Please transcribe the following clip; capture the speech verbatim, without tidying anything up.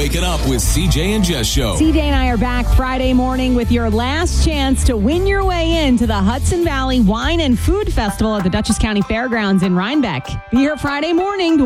Waking Up with C J and Jess Show. C J and I are back Friday morning with your last chance to win your way into the Hudson Valley Wine and Food Festival at the Dutchess County Fairgrounds in Rhinebeck. Be here Friday morning to